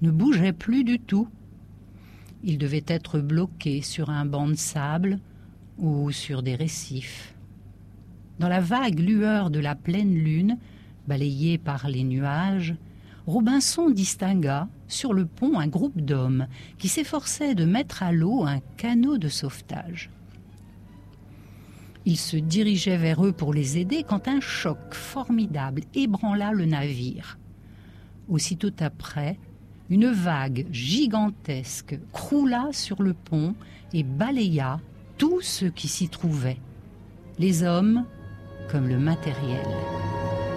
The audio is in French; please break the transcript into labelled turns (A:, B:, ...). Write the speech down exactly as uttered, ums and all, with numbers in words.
A: ne bougeait plus du tout. Il devait être bloqué sur un banc de sable ou sur des récifs. Dans la vague lueur de la pleine lune, balayée par les nuages, Robinson distingua sur le pont un groupe d'hommes qui s'efforçaient de mettre à l'eau un canot de sauvetage. Il se dirigeait vers eux pour les aider quand un choc formidable ébranla le navire. Aussitôt après, une vague gigantesque croula sur le pont et balaya tout ce qui s'y trouvait, les hommes comme le matériel.